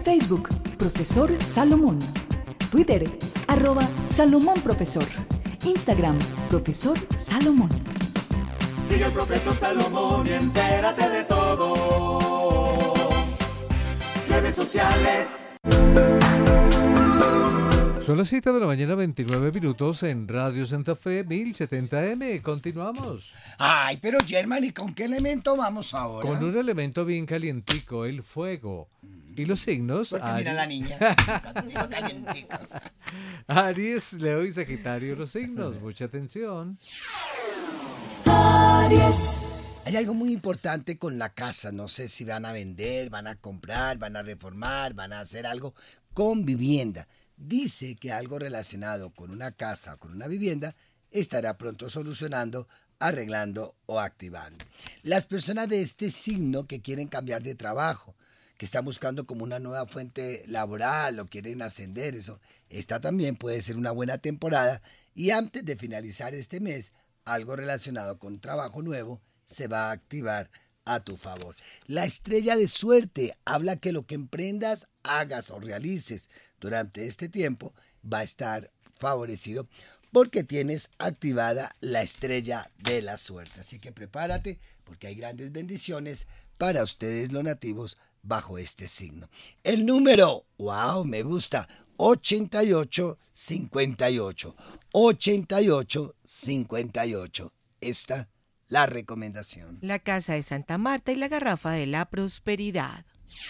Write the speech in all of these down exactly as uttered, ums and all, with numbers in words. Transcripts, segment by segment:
Facebook, Profesor Salomón. Twitter, arroba Salomón Profesor. Instagram, Profesor Salomón. Sigue al Profesor Salomón y entérate de todo. Redes sociales. Son las siete de la mañana, veintinueve minutos en Radio Santa Fe mil setenta eme. Continuamos. Ay, pero Germán, ¿y con qué elemento vamos ahora? Con un elemento bien calientico, el fuego. Y los signos... Porque Ari... mira la niña. Calientico. Aries, Leo y Sagitario, los signos. Mucha atención. Aries. Hay algo muy importante con la casa. No sé si van a vender, van a comprar, van a reformar, van a hacer algo con vivienda. Dice que algo relacionado con una casa o con una vivienda estará pronto solucionando, arreglando o activando. Las personas de este signo que quieren cambiar de trabajo, que están buscando como una nueva fuente laboral o quieren ascender, eso, esta también puede ser una buena temporada y antes de finalizar este mes, algo relacionado con trabajo nuevo se va a activar a tu favor. La estrella de suerte habla que lo que emprendas, hagas o realices durante este tiempo va a estar favorecido porque tienes activada la estrella de la suerte. Así que prepárate porque hay grandes bendiciones para ustedes los nativos bajo este signo. El número, wow, me gusta, ochenta y ocho cincuenta y ocho. ochenta y ocho cincuenta y ocho. Esta la recomendación. La casa de Santa Marta y la garrafa de la prosperidad.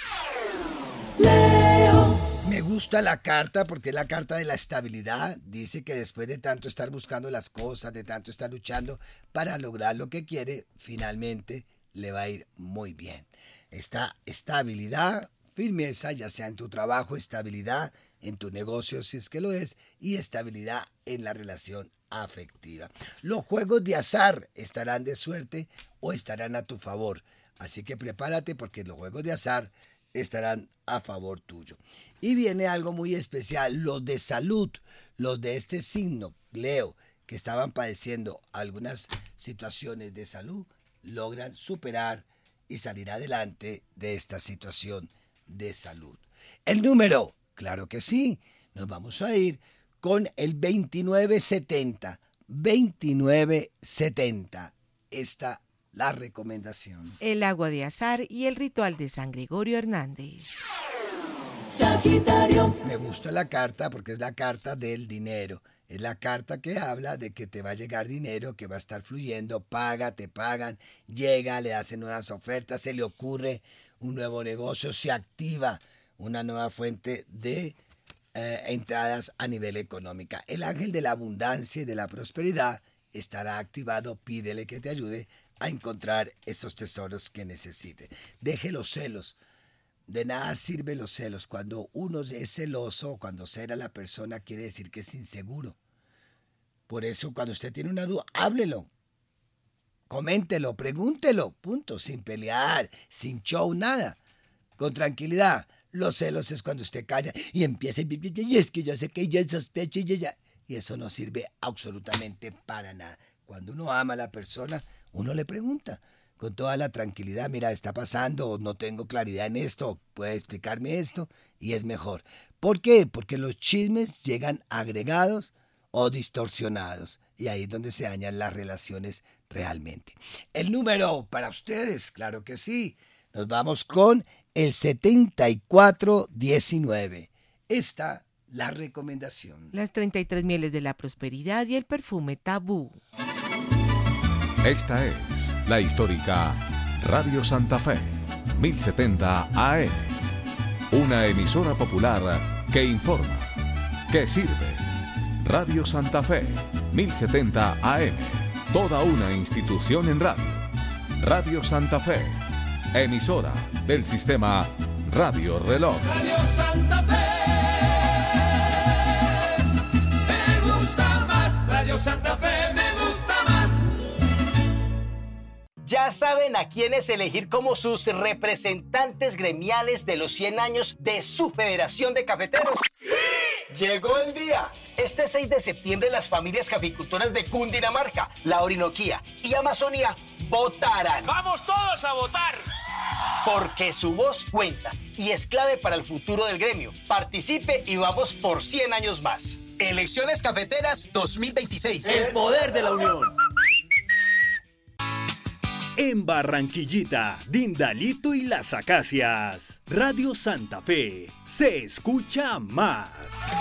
Leo. Me gusta la carta porque es la carta de la estabilidad. Dice que después de tanto estar buscando las cosas, de tanto estar luchando para lograr lo que quiere, finalmente le va a ir muy bien. Esta estabilidad, firmeza, ya sea en tu trabajo, estabilidad en tu negocio, si es que lo es, y estabilidad en la relación afectiva. Los juegos de azar estarán de suerte o estarán a tu favor. Así que prepárate porque los juegos de azar estarán a favor tuyo. Y viene algo muy especial, los de salud, los de este signo, Leo, que estaban padeciendo algunas situaciones de salud, logran superar y salir adelante de esta situación de salud. El número, claro que sí, nos vamos a ir con el veintinueve setenta. veintinueve setenta. Esta la recomendación. El agua de azar y el ritual de San Gregorio Hernández. Sagitario. Me gusta la carta porque es la carta del dinero. Es la carta que habla de que te va a llegar dinero, que va a estar fluyendo, paga, te pagan, llega, le hacen nuevas ofertas, se le ocurre un nuevo negocio, se activa una nueva fuente de eh, entradas a nivel económico. El ángel de la abundancia y de la prosperidad estará activado, pídele que te ayude a encontrar esos tesoros que necesite. Deje los celos. De nada sirve los celos. Cuando uno es celoso, cuando cela a la persona, quiere decir que es inseguro. Por eso, cuando usted tiene una duda, háblelo. Coméntelo, pregúntelo, punto. Sin pelear, sin show, nada. Con tranquilidad. Los celos es cuando usted calla y empieza, y es que yo sé que yo sospecho y ya, ya. Y eso no sirve absolutamente para nada. Cuando uno ama a la persona, uno le pregunta con toda la tranquilidad, mira, está pasando, no tengo claridad en esto, puede explicarme esto, y es mejor. ¿Por qué? Porque los chismes llegan agregados o distorsionados, y ahí es donde se dañan las relaciones realmente. El número para ustedes, claro que sí, nos vamos con el setenta y cuatro diecinueve. Esta la recomendación. Las treinta y tres mieles de la prosperidad y el perfume tabú. Esta es la histórica Radio Santa Fe, mil setenta A M. Una emisora popular que informa, que sirve. Radio Santa Fe, mil setenta A M. Toda una institución en radio. Radio Santa Fe, emisora del sistema Radio Reloj. Radio Santa Fe. Me gusta más. Radio Santa Fe me gusta más. ¿Ya saben a quiénes elegir como sus representantes gremiales de los cien años de su Federación de Cafeteros? ¡Sí! Llegó el día. Este seis de septiembre las familias caficultoras de Cundinamarca, la Orinoquía y Amazonía votarán. ¡Vamos todos a votar! porque su voz cuenta y es clave para el futuro del gremio. Participe y vamos por cien años más. Elecciones Cafeteras dos mil veintiséis. El poder de la unión. En Barranquillita, Dindalito y las Acacias. Radio Santa Fe. Se escucha más.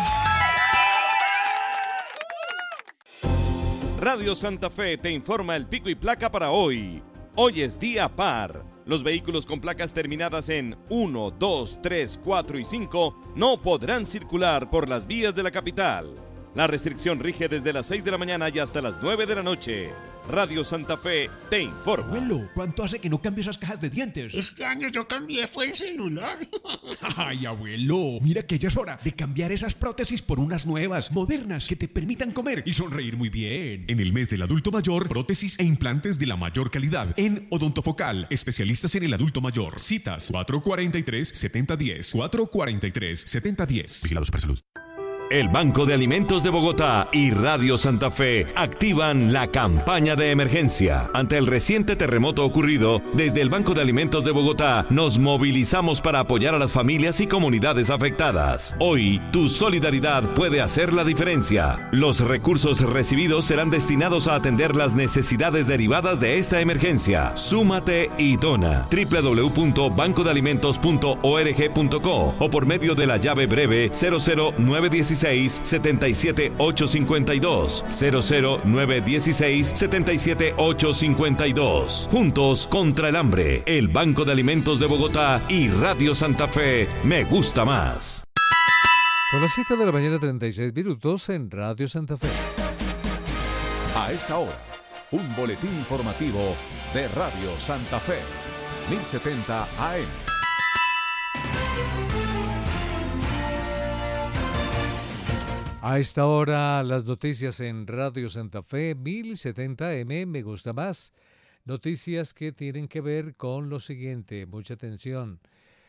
Radio Santa Fe te informa el pico y placa para hoy. Hoy es día par. Los vehículos con placas terminadas en uno, dos, tres, cuatro y cinco no podrán circular por las vías de la capital. La restricción rige desde las seis de la mañana y hasta las nueve de la noche. Radio Santa Fe te informa. Abuelo, ¿cuánto hace que no cambio esas cajas de dientes? Este año yo cambié, fue el celular. Ay, abuelo, mira que ya es hora de cambiar esas prótesis por unas nuevas, modernas, que te permitan comer y sonreír muy bien. En el mes del adulto mayor, prótesis e implantes de la mayor calidad en Odontofocal, especialistas en el adulto mayor. Citas cuatro cuatro tres, siete cero uno cero, cuatro cuatro tres, siete cero uno cero. Vigilado Supersalud. El Banco de Alimentos de Bogotá y Radio Santa Fe activan la campaña de emergencia. Ante el reciente terremoto ocurrido, desde el Banco de Alimentos de Bogotá nos movilizamos para apoyar a las familias y comunidades afectadas. Hoy, tu solidaridad puede hacer la diferencia. Los recursos recibidos serán destinados a atender las necesidades derivadas de esta emergencia. Súmate y dona. doble u doble u doble u punto banco de alimentos punto org punto co o por medio de la llave breve cero cero nueve uno seis siete siete ocho cinco dos, cero cero nueve uno seis siete siete ocho cinco dos. Juntos contra el hambre, el Banco de Alimentos de Bogotá y Radio Santa Fe. Me gusta más. Son las siete de la mañana, treinta y seis minutos en Radio Santa Fe. A esta hora, un boletín informativo de Radio Santa Fe, mil setenta A M. A esta hora, las noticias en Radio Santa Fe, mil setenta A M, me gusta más. Noticias que tienen que ver con lo siguiente, mucha atención.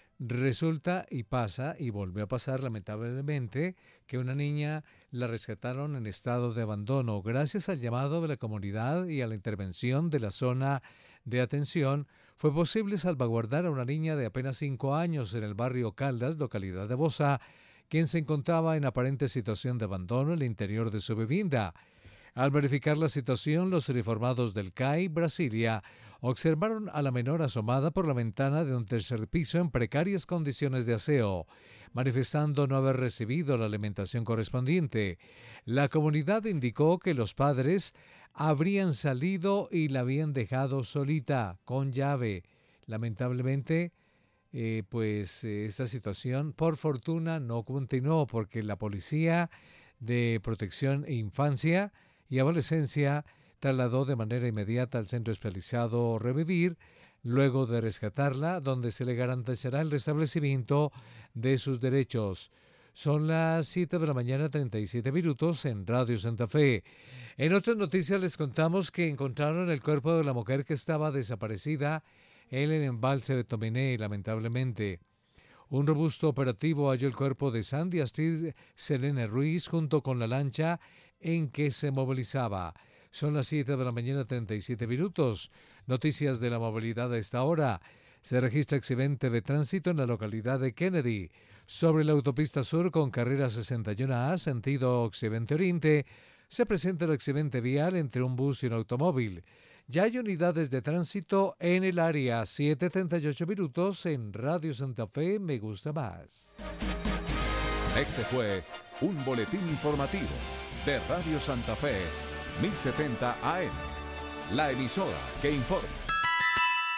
Resulta y pasa, y volvió a pasar lamentablemente, que una niña la rescataron en estado de abandono. Gracias al llamado de la comunidad y a la intervención de la zona de atención, fue posible salvaguardar a una niña de apenas cinco años en el barrio Caldas, localidad de Bozá, quien se encontraba en aparente situación de abandono en el interior de su vivienda. Al verificar la situación, los uniformados del C A I Brasilia observaron a la menor asomada por la ventana de un tercer piso en precarias condiciones de aseo, manifestando no haber recibido la alimentación correspondiente. La comunidad indicó que los padres habrían salido y la habían dejado solita, con llave. Lamentablemente, Eh, pues eh, esta situación por fortuna no continuó porque la Policía de Protección e Infancia y Adolescencia trasladó de manera inmediata al Centro Especializado Revivir luego de rescatarla, donde se le garantizará el restablecimiento de sus derechos. Son las siete de la mañana, treinta y siete minutos en Radio Santa Fe. En otras noticias les contamos que encontraron el cuerpo de la mujer que estaba desaparecida en el embalse de Tominé, lamentablemente. Un robusto operativo halló el cuerpo de Sandy Astrid Selene Ruiz junto con la lancha en que se movilizaba. Son las siete de la mañana, treinta y siete minutos. Noticias de la movilidad a esta hora. Se registra accidente de tránsito en la localidad de Kennedy. Sobre la autopista sur con carrera sesenta y uno A, sentido occidente-oriente, se presenta el accidente vial entre un bus y un automóvil. Ya hay unidades de tránsito en el área. Siete treinta y ocho minutos en Radio Santa Fe, me gusta más. Este fue un boletín informativo de Radio Santa Fe, mil setenta A M, la emisora que informa.